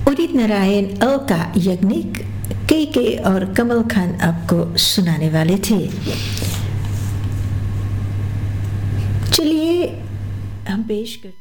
उदित नारायण, अलका याग्निक, के और कमल खान आपको सुनाने वाले थे। चलिए हम पेश करते